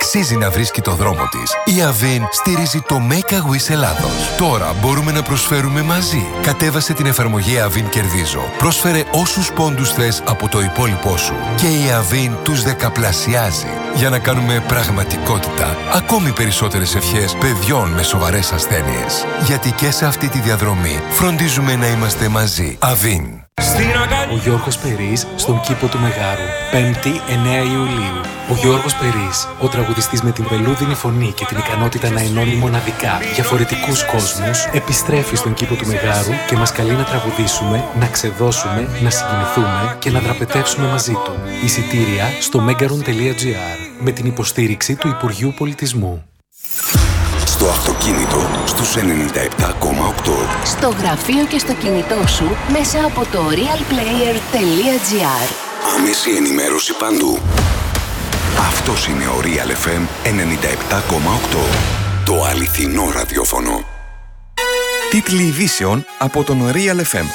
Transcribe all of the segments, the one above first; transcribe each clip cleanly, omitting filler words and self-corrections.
αξίζει να βρίσκει το δρόμο της. Η Avin στηρίζει το Make a Wish Ελλάδος. Τώρα μπορούμε να προσφέρουμε μαζί. Κατέβασε την εφαρμογή Avin Κερδίζω. Πρόσφερε όσους πόντους θες από το υπόλοιπό σου. Και η Avin τους δεκαπλασιάζει. Για να κάνουμε πραγματικότητα ακόμη περισσότερες ευχές παιδιών με σοβαρές ασθένειες. Γιατί και σε αυτή τη διαδρομή φροντίζουμε να είμαστε μαζί. Avin. Ο Γιώργος Περής στον κήπο του Μεγάρου, 5η 9 Ιουλίου. Ο Γιώργος Περής, ο τραγουδιστής με την βελούδινη φωνή και την ικανότητα να ενώνει μοναδικά διαφορετικούς κόσμους, επιστρέφει στον κήπο του Μεγάρου και μας καλεί να τραγουδήσουμε, να ξεδώσουμε, να συγκινηθούμε και να δραπετεύσουμε μαζί του. Εισιτήρια στο megaron.gr με την υποστήριξη του Υπουργείου Πολιτισμού. Στο αυτοκίνητο στους 97,8. Στο γραφείο και στο κινητό σου μέσα από το realplayer.gr. Άμεση ενημέρωση παντού. Αυτός είναι ο Real FM 97,8. Το αληθινό ραδιόφωνο. Τίτλοι ειδήσεων από τον Real FM.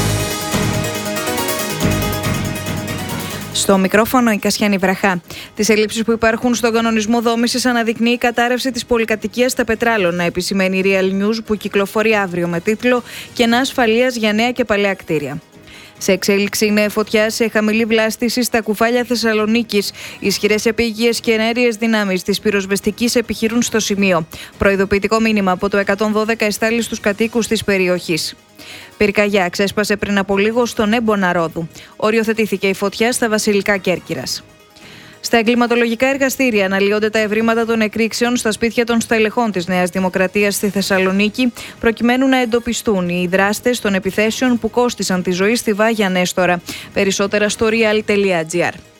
Στο μικρόφωνο η Κασιάνη Βραχά. Τις ελλείψεις που υπάρχουν στον κανονισμό δόμησης αναδεικνύει η κατάρρευση της πολυκατοικίας στα Πετράλωνα, επισημαίνει η Real News που κυκλοφορεί αύριο με τίτλο «Κενά ασφαλείας για νέα και παλαιά κτίρια». Σε εξέλιξη είναι φωτιά σε χαμηλή βλάστηση στα Κουφάλια Θεσσαλονίκης. Ισχυρές επίγειες και ενέργειες δυνάμεις της πυροσβεστικής επιχειρούν στο σημείο. Προειδοποιητικό μήνυμα από το 112 εστάλει στους κατοίκους της περιοχής. Πυρκαγιά ξέσπασε πριν από λίγο στον Έμπονα Ρόδου. Οριοθετήθηκε η φωτιά στα Βασιλικά Κέρκυρας. Στα εγκληματολογικά εργαστήρια αναλύονται τα ευρήματα των εκρήξεων στα σπίτια των στελεχών της Νέας Δημοκρατίας στη Θεσσαλονίκη, προκειμένου να εντοπιστούν οι δράστες των επιθέσεων που κόστισαν τη ζωή στη Βάγια Νέστορα. Περισσότερα στο real.gr.